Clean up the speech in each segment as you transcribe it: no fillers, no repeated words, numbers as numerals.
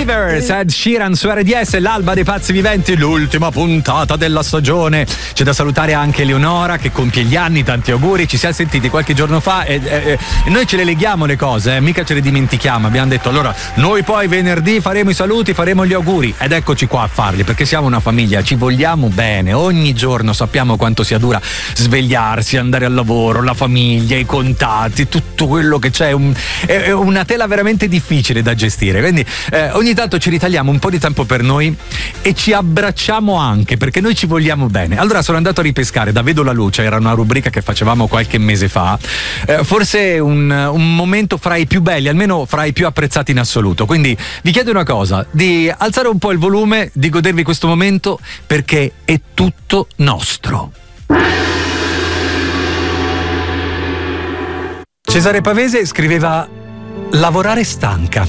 Believers, Ed Sheeran su RDS, l'alba dei pazzi viventi, l'ultima puntata della stagione. C'è da salutare anche Eleonora che compie gli anni, tanti auguri, ci siamo sentiti qualche giorno fa e noi ce le leghiamo le cose, mica ce le dimentichiamo. Abbiamo detto allora noi poi venerdì faremo i saluti, faremo gli auguri ed eccoci qua a farli perché siamo una famiglia, ci vogliamo bene, ogni giorno sappiamo quanto sia dura svegliarsi, andare al lavoro, la famiglia, i contatti, tutto quello che c'è, è una tela veramente difficile da gestire, quindi ogni tanto ci ritagliamo un po' di tempo per noi e ci abbracciamo anche perché noi ci vogliamo bene. Allora sono andato a ripescare da Vedo la Luce, era una rubrica che facevamo qualche mese fa, forse un momento fra i più belli, almeno fra i più apprezzati in assoluto, quindi vi chiedo una cosa, di alzare un po' il volume, di godervi questo momento perché è tutto nostro. Cesare Pavese scriveva: lavorare stanca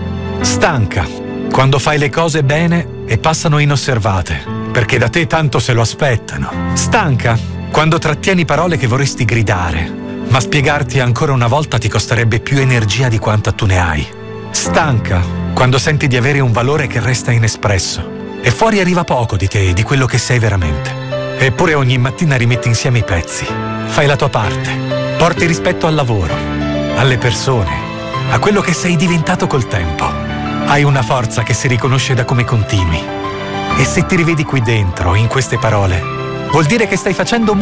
quando fai le cose bene e passano inosservate perché da te tanto se lo aspettano, stanca quando trattieni parole che vorresti gridare ma spiegarti ancora una volta ti costerebbe più energia di quanta tu ne hai, stanca quando senti di avere un valore che resta inespresso e fuori arriva poco di te e di quello che sei veramente, eppure ogni mattina rimetti insieme i pezzi, fai la tua parte, porti rispetto al lavoro, alle persone, a quello che sei diventato col tempo. Hai una forza che si riconosce da come continui. E se ti rivedi qui dentro, in queste parole, vuol dire che stai facendo